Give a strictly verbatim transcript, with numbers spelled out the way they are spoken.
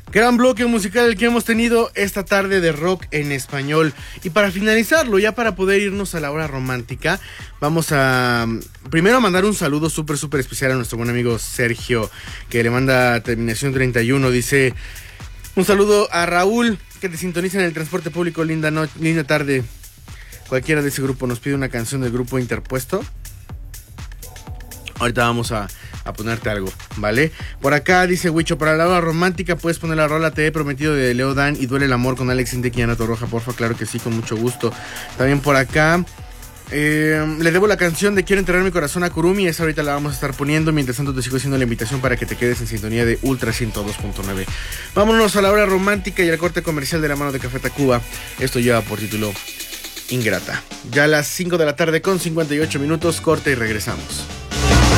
Gran bloque musical el que hemos tenido esta tarde de rock en español. Y para finalizarlo, ya para poder irnos a la hora romántica, vamos a primero a mandar un saludo súper, súper especial a nuestro buen amigo Sergio, que le manda terminación treinta y uno. Dice, un saludo a Raúl, que te sintoniza en el transporte público. Linda, no, linda tarde. Cualquiera de ese grupo nos pide una canción del grupo Interpuesto. Ahorita vamos a, a ponerte algo, ¿vale? Por acá dice Huicho, para la hora romántica puedes poner la rola Te he prometido de Leo Dan y Duele el amor con Alex Intec y Ana Torroja, porfa. Claro que sí, con mucho gusto. También por acá eh, le debo la canción de Quiero enterrar mi corazón a Kurumi. Esa ahorita la vamos a estar poniendo. Mientras tanto te sigo haciendo la invitación para que te quedes en sintonía de Ultra ciento dos punto nueve. Vámonos a la hora romántica y al corte comercial de la mano de Café Tacuba. Esto lleva por título Ingrata. Ya a las cinco de la tarde con cincuenta y ocho minutos, corte y regresamos.